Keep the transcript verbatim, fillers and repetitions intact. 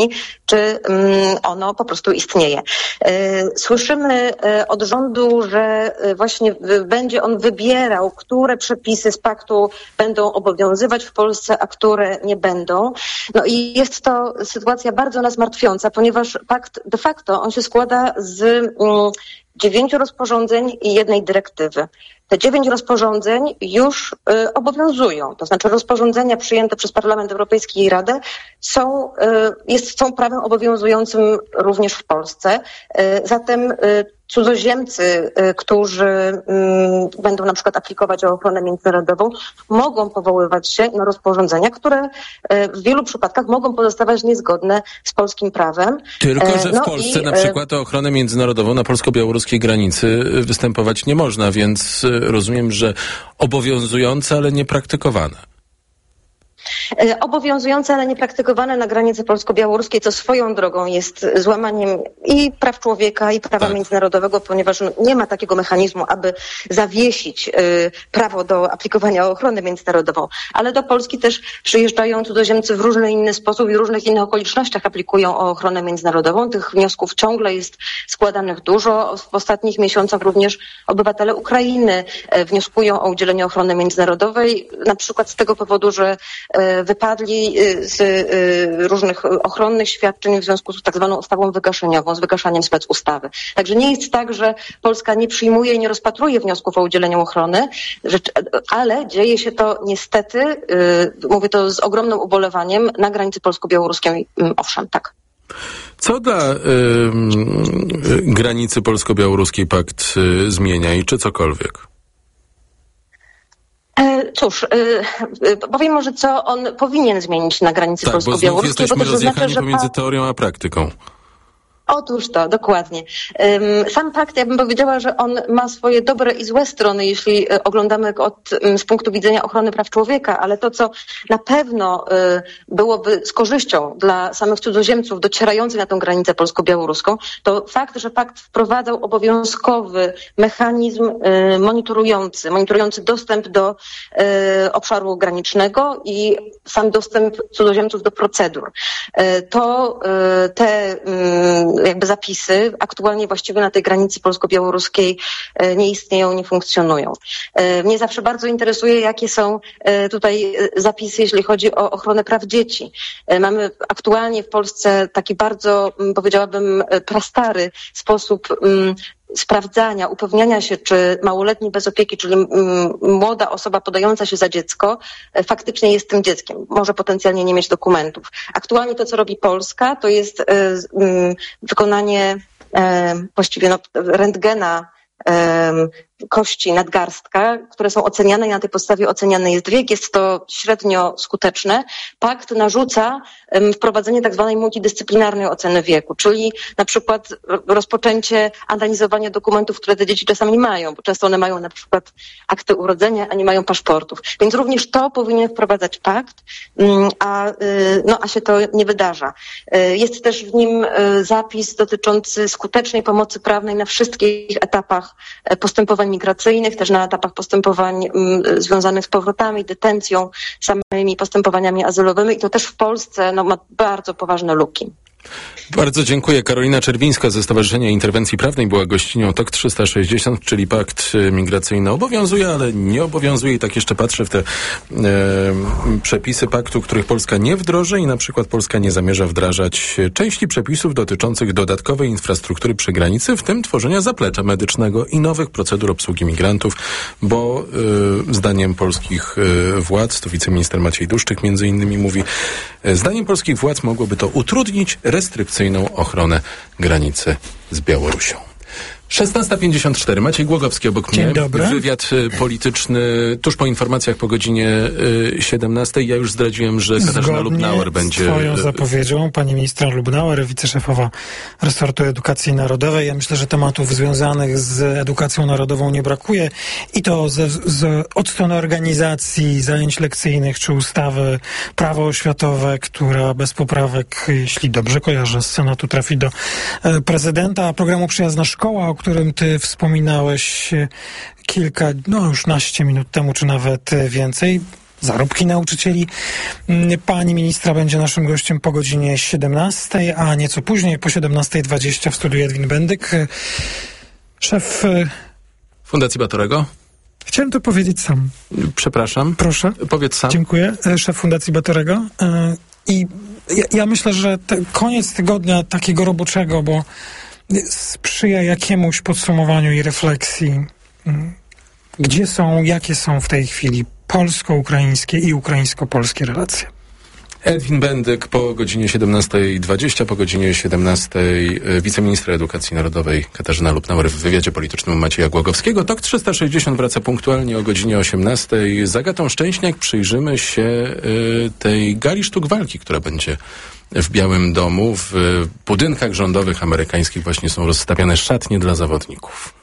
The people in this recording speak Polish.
czy ono po prostu istnieje. Słyszymy od rządu, że właśnie będzie on wybierał, które przepisy z paktu będą obowiązywać w Polsce, a które nie będą. No i jest to sytuacja bardzo nas martwiąca, ponieważ pakt de facto on się składa z dziewięciu rozporządzeń i jednej dyrektywy. Te dziewięć rozporządzeń już y, obowiązują, to znaczy rozporządzenia przyjęte przez Parlament Europejski i Radę są, y, jest, są prawem obowiązującym również w Polsce. Y, zatem y, cudzoziemcy, y, którzy y, będą na przykład aplikować o ochronę międzynarodową, mogą powoływać się na rozporządzenia, które y, w wielu przypadkach mogą pozostawać niezgodne z polskim prawem. Tylko, że w no Polsce i, na przykład o ochronę międzynarodową na polsko-białoruskiej granicy występować nie można, więc rozumiem, że obowiązujące, ale niepraktykowane. Obowiązujące, ale niepraktykowane na granicy polsko-białoruskiej, co swoją drogą jest złamaniem i praw człowieka, i prawa tak. międzynarodowego, ponieważ nie ma takiego mechanizmu, aby zawiesić y, prawo do aplikowania o ochronę międzynarodową. Ale do Polski też przyjeżdżają cudzoziemcy w różny inny sposób i w różnych innych okolicznościach aplikują o ochronę międzynarodową. Tych wniosków ciągle jest składanych dużo. W ostatnich miesiącach również obywatele Ukrainy y, wnioskują o udzielenie ochrony międzynarodowej, na przykład z tego powodu, że wypadli z różnych ochronnych świadczeń w związku z tak zwaną ustawą wygaszeniową, z wygaszaniem specustawy. Także nie jest tak, że Polska nie przyjmuje i nie rozpatruje wniosków o udzielenie ochrony, ale dzieje się to niestety, mówię to z ogromnym ubolewaniem, na granicy polsko-białoruskiej, owszem, tak. Co dla y, y, granicy polsko-białoruskiej pakt y, zmienia i czy cokolwiek? Cóż, yy, powiem może, co on powinien zmienić na granicy tak, polsko-białoruskiej. Bo znów jesteśmy rozjechani oznacza, pomiędzy że... teorią a praktyką. Otóż to, dokładnie. Sam pakt, ja bym powiedziała, że on ma swoje dobre i złe strony, jeśli oglądamy go od, z punktu widzenia ochrony praw człowieka, ale to, co na pewno byłoby z korzyścią dla samych cudzoziemców docierających na tę granicę polsko-białoruską, to fakt, że pakt wprowadzał obowiązkowy mechanizm monitorujący, monitorujący dostęp do obszaru granicznego i sam dostęp cudzoziemców do procedur. To te jakby zapisy aktualnie właściwie na tej granicy polsko-białoruskiej nie istnieją, nie funkcjonują. Mnie zawsze bardzo interesuje, jakie są tutaj zapisy, jeśli chodzi o ochronę praw dzieci. Mamy aktualnie w Polsce taki bardzo, powiedziałabym, prastary sposób sprawdzania, upewniania się, czy małoletni bez opieki, czyli młoda osoba podająca się za dziecko, faktycznie jest tym dzieckiem. Może potencjalnie nie mieć dokumentów. Aktualnie to, co robi Polska, to jest wykonanie właściwie no, rentgena kości nadgarstka, które są oceniane i na tej podstawie oceniany jest wiek. Jest to średnio skuteczne. Pakt narzuca wprowadzenie tak zwanej multidyscyplinarnej oceny wieku, czyli na przykład rozpoczęcie analizowania dokumentów, które te dzieci czasami mają, bo często one mają na przykład akty urodzenia, a nie mają paszportów. Więc również to powinien wprowadzać pakt, a, no, a się to nie wydarza. Jest też w nim zapis dotyczący skutecznej pomocy prawnej na wszystkich etapach postępowań migracyjnych, też na etapach postępowań m, związanych z powrotami, detencją, samymi postępowaniami azylowymi i to też w Polsce no, ma bardzo poważne luki. Bardzo dziękuję. Karolina Czerwińska ze Stowarzyszenia Interwencji Prawnej była gościnią T O K trzysta sześćdziesiąt, czyli pakt migracyjny obowiązuje, ale nie obowiązuje i tak jeszcze patrzę w te e, przepisy paktu, których Polska nie wdroży i na przykład Polska nie zamierza wdrażać części przepisów dotyczących dodatkowej infrastruktury przy granicy, w tym tworzenia zaplecza medycznego i nowych procedur obsługi migrantów, bo e, zdaniem polskich e, władz, to wiceminister Maciej Duszczyk między innymi mówi, e, zdaniem polskich władz mogłoby to utrudnić restrykcyjną ochronę granicy z Białorusią. szesnasta pięćdziesiąt cztery. Maciej Głogowski obok Dzień mnie. dobry. Wywiad polityczny tuż po informacjach po godzinie siedemnastej. Ja już zdradziłem, że Katarzyna Zgodnie Lubnauer będzie... z twoją zapowiedzią, pani ministra Lubnauer, wiceszefowa resortu edukacji narodowej. Ja myślę, że tematów związanych z edukacją narodową nie brakuje i to z, z, od strony organizacji zajęć lekcyjnych czy ustawy prawo oświatowe, która bez poprawek, jeśli dobrze kojarzę, z Senatu trafi do prezydenta, programu Przyjazna Szkoła, o którym ty wspominałeś kilka, no już naście minut temu, czy nawet więcej. zarobki nauczycieli. Pani ministra będzie naszym gościem po godzinie siedemnastej, a nieco później, po siedemnastej dwadzieścia w studiu Edwin Bendyk, szef Fundacji Batorego. Chciałem to powiedzieć sam. Przepraszam. Proszę. Powiedz sam. Dziękuję. Szef Fundacji Batorego. I ja, ja myślę, że te, koniec tygodnia takiego roboczego, bo sprzyja jakiemuś podsumowaniu i refleksji, gdzie są, jakie są w tej chwili polsko-ukraińskie i ukraińsko-polskie relacje. Edwin Bendyk po godzinie siedemnastej dwadzieścia, po godzinie siedemnastej wiceministra edukacji narodowej Katarzyna Lubnauer w wywiadzie politycznym Macieja Głogowskiego. Tok trzysta sześćdziesiąt wraca punktualnie o godzinie osiemnastej. Z Agatą Szczęśniak przyjrzymy się y, tej gali sztuk walki, która będzie w Białym Domu. W budynkach rządowych amerykańskich właśnie są rozstawiane szatnie dla zawodników.